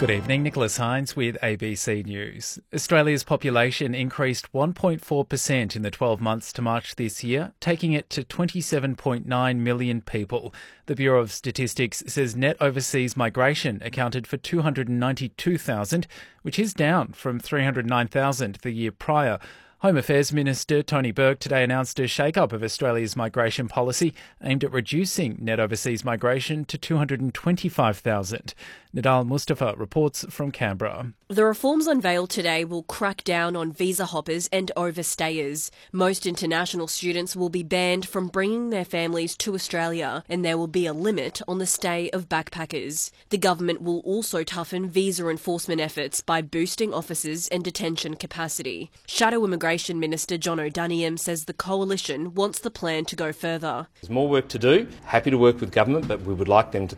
Good evening, Nicholas Hines with ABC News. Australia's population increased 1.4% in the 12 months to March this year, taking it to 27.9 million people. The Bureau of Statistics says net overseas migration accounted for 292,000, which is down from 309,000 the year prior. Home Affairs Minister Tony Burke today announced a shake-up of Australia's migration policy aimed at reducing net overseas migration to 225,000. Nadal Mustafa reports from Canberra. The reforms unveiled today will crack down on visa hoppers and overstayers. Most international students will be banned from bringing their families to Australia, and there will be a limit on the stay of backpackers. The government will also toughen visa enforcement efforts by boosting officers and detention capacity. Shadow Immigration Minister John O'Daniam says the coalition wants the plan to go further. There's more work to do. Happy to work with government, but we would like them to